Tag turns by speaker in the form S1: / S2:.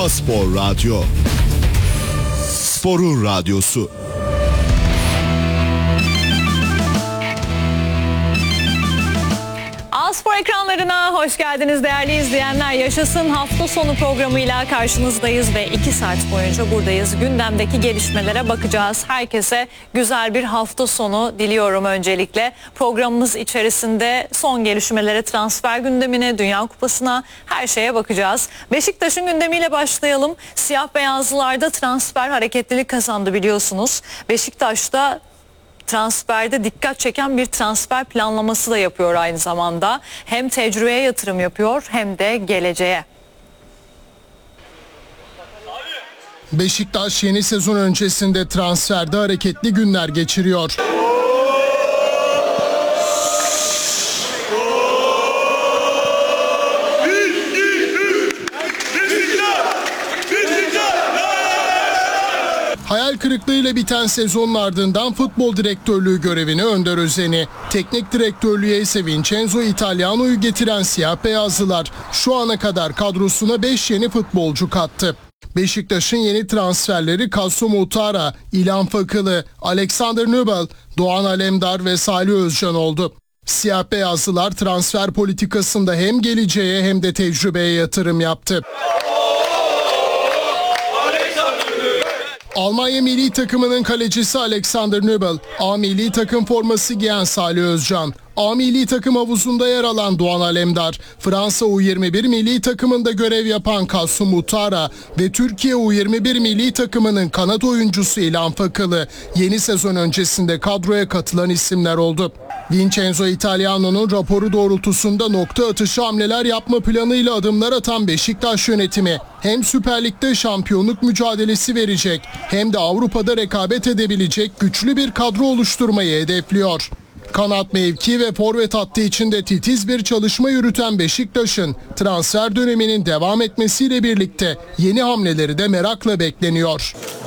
S1: A-Spor Radyo. Sporun radyosu.
S2: A-Spor ekranlarına hoş geldiniz değerli izleyenler. Yaşasın hafta sonu programıyla karşınızdayız ve 2 saat boyunca buradayız. Gündemdeki gelişmelere bakacağız. Herkese güzel bir hafta sonu diliyorum öncelikle. Programımız içerisinde son gelişmelere, transfer gündemine, Dünya Kupası'na, her şeye bakacağız. Beşiktaş'ın gündemiyle başlayalım. Siyah beyazlılarda transfer hareketlilik kazandı biliyorsunuz. Beşiktaş'ta transferde dikkat çeken bir transfer planlaması da yapıyor aynı zamanda. Hem tecrübeye yatırım yapıyor hem de geleceğe.
S3: Beşiktaş yeni sezon öncesinde transferde hareketli günler geçiriyor. Hayal kırıklığıyla biten sezonun ardından futbol direktörlüğü görevini Önder Özen'i, teknik direktörlüğe ise Vincenzo Italiano'yu getiren siyah beyazlılar şu ana kadar kadrosuna 5 yeni futbolcu kattı. Beşiktaş'ın yeni transferleri Kasım Muhtara, İlhan Fakılı, Alexander Nübel, Doğan Alemdar ve Salih Özcan oldu. Siyah beyazlılar transfer politikasında hem geleceğe hem de tecrübeye yatırım yaptı. Almanya milli takımının kalecisi Alexander Nübel, A milli takım forması giyen Salih Özcan, A milli takım havuzunda yer alan Doğan Alemdar, Fransa U21 milli takımında görev yapan Kasım Muhtara ve Türkiye U21 milli takımının kanat oyuncusu İlhan Fakılı yeni sezon öncesinde kadroya katılan isimler oldu. Vincenzo Italiano'nun raporu doğrultusunda nokta atışı hamleler yapma planıyla adımlar atan Beşiktaş yönetimi hem Süper Lig'de şampiyonluk mücadelesi verecek hem de Avrupa'da rekabet edebilecek güçlü bir kadro oluşturmayı hedefliyor. Kanat mevki ve forvet hattı içinde titiz bir çalışma yürüten Beşiktaş'ın transfer döneminin devam etmesiyle birlikte yeni hamleleri de merakla bekleniyor.